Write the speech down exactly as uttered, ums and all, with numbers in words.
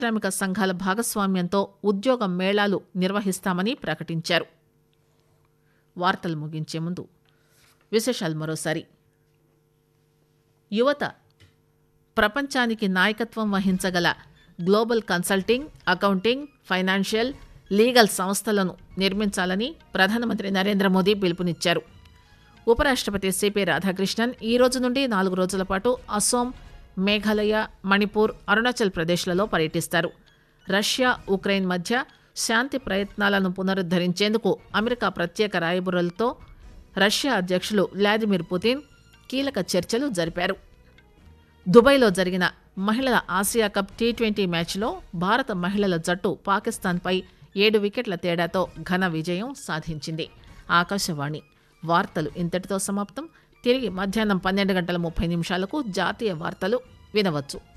పారిశ్రామిక సంఘాల భాగస్వామ్యంతో ఉద్యోగ మేళాలు నిర్వహిస్తామని ప్రకటించారు. వార్తలు ముగించే ముందు విశేషాలు మరోసారి. యువత ప్రపంచానికి నాయకత్వం వహించగల global consulting, accounting, financial, legal సంస్థలను నిర్మించాలని ప్రధానమంత్రి నరేంద్ర మోదీ పిలుపునిచ్చారు. ఉపరాష్ట్రపతి సిపి రాధాకృష్ణన్ ఈ రోజు నుండి నాలుగు రోజుల పాటు అసోం, మేఘాలయ, మణిపూర్, అరుణాచల్ ప్రదేశ్లలో పర్యటిస్తారు. రష్యా, ఉక్రెయిన్ మధ్య శాంతి ప్రయత్నాలను పునరుద్దరించేందుకు అమెరికా ప్రత్యేక రాయబారులతో రష్యా అధ్యక్షులు వ్లాదిమిర్ పుతిన్ కీలక చర్చలు జరిపారు. దుబాయ్లో జరిగిన మహిళల ఆసియా కప్ టీ ట్వంటీ మ్యాచ్లో భారత మహిళల జట్టు పాకిస్తాన్పై ఏడు వికెట్ల తేడాతో ఘన విజయం సాధించింది. ఆకాశవాణి వార్తలు ఇంతటితో సమాప్తం. తిరిగి మధ్యాహ్నం పన్నెండు గంటల ముప్పై నిమిషాలకు జాతీయ వార్తలు వినవచ్చు.